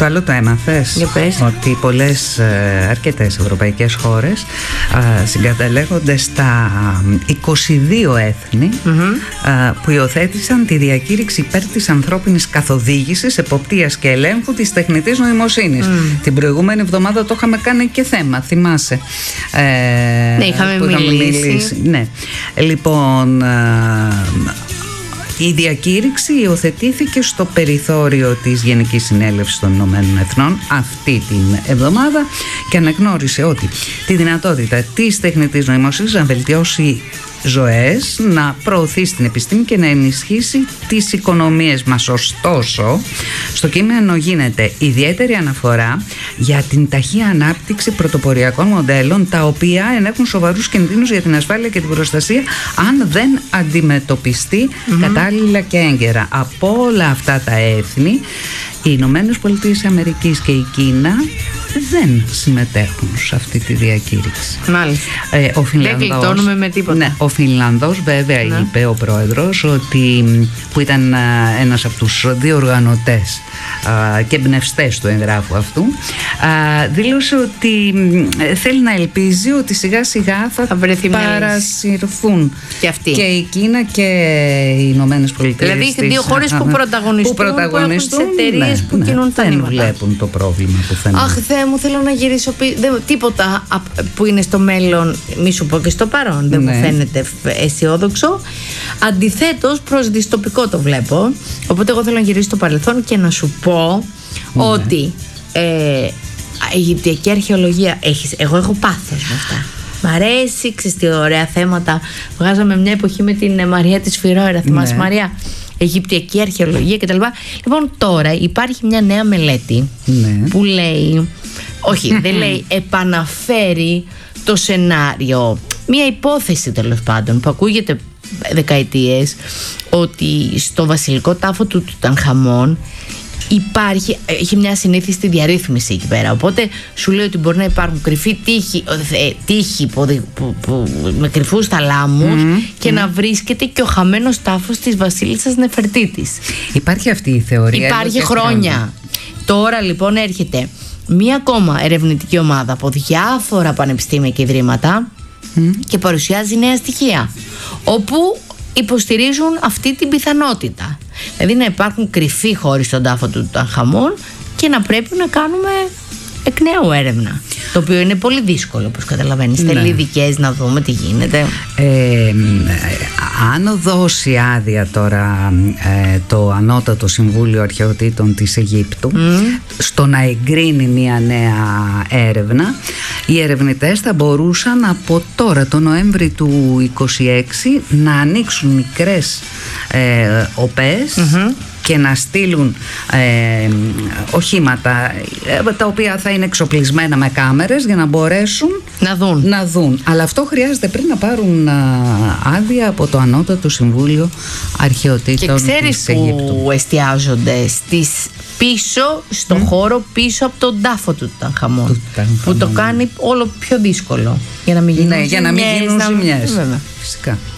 Το άλλο το έμαθες? Για πες. Ότι αρκετές ευρωπαϊκές χώρες συγκαταλέγονται στα 22 έθνη που υιοθέτησαν τη διακήρυξη υπέρ της ανθρώπινης καθοδήγησης, εποπτείας και ελέγχου της τεχνητής νοημοσύνης. Την προηγούμενη εβδομάδα το είχαμε κάνει και θέμα, θυμάσαι? Ναι, είχαμε μιλήσει. Ναι. Λοιπόν, η διακήρυξη υιοθετήθηκε στο περιθώριο της Γενικής Συνέλευσης των Ηνωμένων Εθνών αυτή την εβδομάδα και αναγνώρισε ότι τη δυνατότητα της τεχνητής νοημοσύνης να βελτιώσει ζωές, να προωθήσει την επιστήμη και να ενισχύσει τις οικονομίες μας. Ωστόσο, στο κείμενο γίνεται ιδιαίτερη αναφορά για την ταχεία ανάπτυξη πρωτοποριακών μοντέλων, τα οποία ενέχουν σοβαρούς κινδύνους για την ασφάλεια και την προστασία αν δεν αντιμετωπιστεί κατάλληλα και έγκαιρα. Από όλα αυτά τα έθνη, οι Ηνωμένες Πολιτείες Αμερικής και η Κίνα δεν συμμετέχουν σε αυτή τη διακήρυξη. Μάλιστα. Δεν γλιτώνουμε με τίποτα. Ναι, ο Φινλανδός βέβαια είπε, ο πρόεδρος, ότι, που ήταν ένας από τους διοργανωτές και εμπνευστές του εγγράφου αυτού, δήλωσε ότι θέλει να ελπίζει ότι σιγά σιγά θα παρασυρθούν και αυτοί, και η Κίνα και οι Ηνωμένες Πολιτείες. Δηλαδή δύο χώρες που πρωταγωνιστούν, που έχουν τις εταιρείες που κινούν τα νήματα. Δεν βλέπουν το πρόβλημα που θα είναι. Αχ, Θεέ μου, θέλω να γυρίσω τίποτα που είναι στο μέλλον, μη σου πω και στο παρόν, δεν μου φαίνεται αισιόδοξο. Αντιθέτως, προς δυστοπικό το βλέπω. Οπότε εγώ θέλω να γυρίσω στο παρελθόν και να σου πω ότι η Αιγυπτιακή αρχαιολογία εγώ έχω πάθος με αυτά. Μ' αρέσει, ξέρεις τι ωραία θέματα. Βγάζαμε μια εποχή με την Μαρία της Φιρόερα, θυμάσαι Μαρία? Αιγυπτιακή αρχαιολογία κτλ. Λοιπόν, τώρα υπάρχει μια νέα μελέτη που λέει, όχι δεν λέει, επαναφέρει το σενάριο, μια υπόθεση τέλος πάντων που ακούγεται δεκαετίες, ότι στο βασιλικό τάφο του Τουτανχαμών έχει μια συνήθιστη διαρρύθμιση εκεί πέρα. Οπότε σου λέει ότι μπορεί να υπάρχουν κρυφοί τείχοι με κρυφούς θαλάμους και να βρίσκεται και ο χαμένος τάφος της βασίλισσας Νεφερτίτης. Υπάρχει αυτή η θεωρία. Υπάρχει χρόνια. Τώρα λοιπόν έρχεται μία ακόμα ερευνητική ομάδα από διάφορα πανεπιστήμια και ιδρύματα και παρουσιάζει νέα στοιχεία, όπου υποστηρίζουν αυτή την πιθανότητα. Δηλαδή να υπάρχουν κρυφοί χώροι στον τάφο του Τουτανχαμών και να πρέπει να κάνουμε εκ νέου έρευνα. Το οποίο είναι πολύ δύσκολο, όπως καταλαβαίνεις. Θέλει ειδικές να δούμε τι γίνεται. Αν δώσει άδεια τώρα το Ανώτατο Συμβούλιο Αρχαιοτήτων της Αιγύπτου στο να εγκρίνει μια νέα έρευνα, οι ερευνητές θα μπορούσαν από τώρα, το Νοέμβρη του 2026, να ανοίξουν μικρές οπές και να στείλουν οχήματα τα οποία θα είναι εξοπλισμένα με κάμερες για να μπορέσουν να δουν. Αλλά αυτό χρειάζεται πριν να πάρουν άδεια από το Ανώτατο Συμβούλιο Αρχαιοτήτων της Αιγύπτου. Και ξέρεις που εστιάζονται πίσω στο χώρο πίσω από τον τάφο του Τουτανχαμών, που το κάνει όλο πιο δύσκολο για να μην γίνουν ζημιές. Φυσικά.